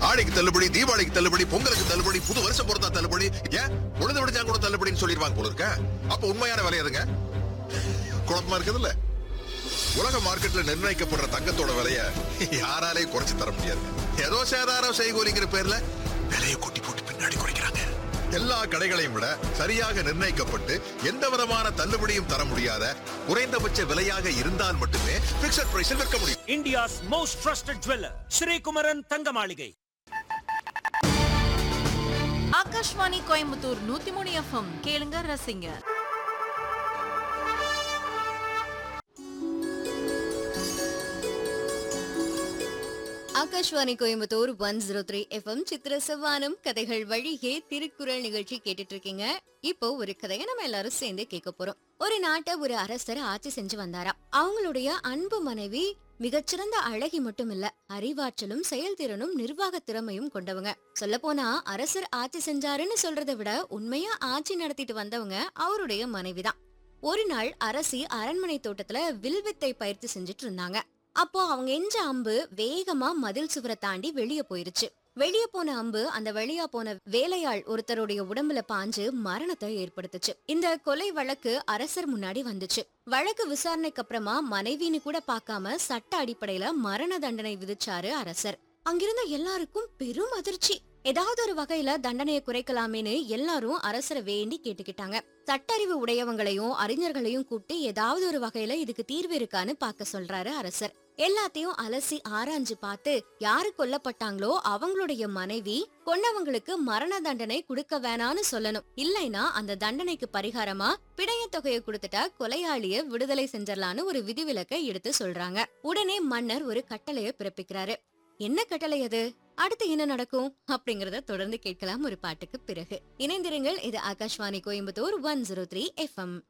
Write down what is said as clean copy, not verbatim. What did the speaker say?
ஆடிக்கு தள்ளுபடி, தீபாவளிக்கு தள்ளுபடி, பொங்கலுக்கு தள்ளுபடி, புது வருஷம் பொறுத்தா தள்ளுபடி, ஏன் உழுது விடுச்சா கூட தள்ளுபடின்னு சொல்லிடுவாங்க போல இருக்க. அப்ப உண்மையான விலை எதுங்க? குழப்பமா இருக்குதுல்ல. உலக மார்க்கெட்ல நிர்ணயிக்கப்படுற தங்கத்தோட விலைய யாராலையும் குறைச்சு தர முடியாது. ஏதோ சேதாரம் செய்கூலிங்கிற பேர்ல விலையை கொட்டி போட்டு பின்னாடி குறைக்கிறாங்க. எல்லா கடைகளையும் விட சரியாக நிர்ணயிக்கப்பட்டு எந்த விதமான தள்ளுபடியும் தர முடியாத குறைந்தபட்ச விலையாக இருந்தால் மட்டுமே பிக்ஸட் பிரைஸில் விற்க முடியும். India's most trusted jeweler, Sri Kumaran தங்க மாளிகை. ஆகாஷ்வாணி கோயம்புத்தூர் 103 FM கேளுங்க ரசிங்க. ஆகாஷ்வாணி கோயம்புத்தூர் 103 FM சித்திர செவ்வானம் கதைகள் வழியே திருக்குறள் நிகழ்ச்சி கேட்டுட்டு இருக்கீங்க. இப்போ ஒரு கதையை நம்ம எல்லாரும் சேர்ந்து கேட்க போறோம். ஒரு நாட்டை ஒரு அரசர் ஆட்சி செஞ்சு வந்தாராம். அவங்களுடைய அன்பு மனைவி மிகச்சிறந்த அழகி மட்டும் இல்ல, அறிவாற்றலும் செயல்திறனும் நிர்வாக திறமையும் கொண்டவங்க. சொல்ல போனா அரசர் ஆட்சி செஞ்சாருன்னு சொல்றதை விட உண்மையா ஆட்சி நடத்திட்டு வந்தவங்க அவருடைய மனைவிதான். ஒரு நாள் அரசி அரண்மனை தோட்டத்துல வில்வித்தை பயிற்சி செஞ்சுட்டு இருந்தாங்க. அப்போ அவங்க எஞ்ச அம்பு வேகமா மதில் சுவரை தாண்டி வெளியே போயிருச்சு. வெளியே போன அம்பு அந்த வழியா போன வேலையாள் ஒருத்தருடைய உடம்புல பாஞ்சு மரணத்தை ஏற்படுத்துச்சு. இந்த கொலை வழக்கு அரசர் முன்னாடி வந்துச்சு. வழக்கு விசாரணைக்கு அப்புறமா மனைவின்னு கூட பார்க்காம சட்ட அடிப்படையில மரண தண்டனை விதிச்சாரு அரசர். அங்கிருந்த எல்லாருக்கும் பெரும் அதிர்ச்சி. ஏதாவது ஒரு வகையில தண்டனையை குறைக்கலாமேன்னு எல்லாரும் அரசரை வேண்டி கேட்டுக்கிட்டாங்க. சட்டறிவு உடையவங்களையும் அறிஞர்களையும் கூப்பிட்டு ஏதாவது ஒரு வகையில இதுக்கு தீர்வு இருக்கான்னு பார்க்க சொல்றாரு அரசர். எல்லாத்தையும் அலசி ஆராய்ஞ்சு பார்த்து யாரு கொல்லப்பட்டாங்களோ அவங்களுடைய மனைவி கொன்னவங்களுக்கு மரண தண்டனை கொடுக்க வேணான்னு சொல்லணும். இல்லைன்னா அந்த தண்டனைக்கு பரிகாரமா பிணைய தொகையை கொடுத்துட்டா கொலையாளிய விடுதலை செஞ்சிடலான்னு ஒரு விதிவிலக்கை எடுத்து சொல்றாங்க. உடனே மன்னர் ஒரு கட்டளைய பிறப்பிக்கிறாரு. என்ன கட்டளை அது? அடுத்து என்ன நடக்கும் அப்படிங்கறத தொடர்ந்து கேட்கலாம் ஒரு பாட்டுக்கு பிறகு. இணைந்திருங்கள். இது ஆகாஷ்வாணி கோயம்புத்தூர் 103 FM.